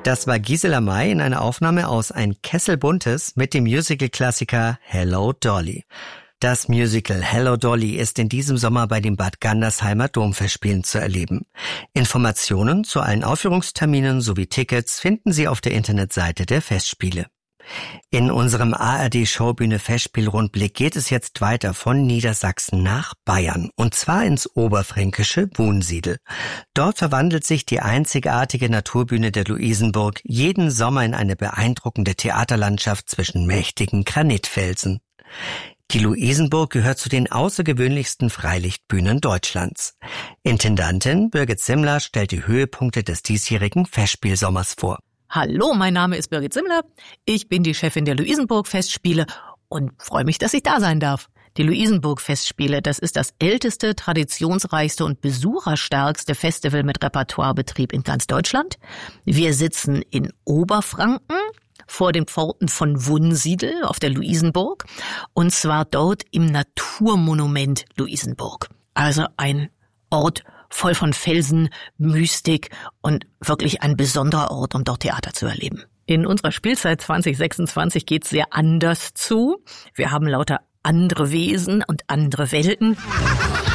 Das war Gisela May in einer Aufnahme aus Ein Kessel Buntes mit dem Musical-Klassiker Hello Dolly. Das Musical Hello Dolly ist in diesem Sommer bei den Bad Gandersheimer Domfestspielen zu erleben. Informationen zu allen Aufführungsterminen sowie Tickets finden Sie auf der Internetseite der Festspiele. In unserem ARD-Showbühne Festspielrundblick geht es jetzt weiter von Niedersachsen nach Bayern, und zwar ins oberfränkische Wunsiedel. Dort verwandelt sich die einzigartige Naturbühne der Luisenburg jeden Sommer in eine beeindruckende Theaterlandschaft zwischen mächtigen Granitfelsen. Die Luisenburg gehört zu den außergewöhnlichsten Freilichtbühnen Deutschlands. Intendantin Birgit Simmler stellt die Höhepunkte des diesjährigen Festspielsommers vor. Hallo, mein Name ist Birgit Simmler. Ich bin die Chefin der Luisenburg-Festspiele und freue mich, dass ich da sein darf. Die Luisenburg-Festspiele, das ist das älteste, traditionsreichste und besucherstärkste Festival mit Repertoirebetrieb in ganz Deutschland. Wir sitzen in Oberfranken vor den Pforten von Wunsiedel auf der Luisenburg, und zwar dort im Naturmonument Luisenburg. Also ein Ort voll von Felsen, Mystik und wirklich ein besonderer Ort, um dort Theater zu erleben. In unserer Spielzeit 2026 geht's sehr anders zu. Wir haben lauter andere Wesen und andere Welten.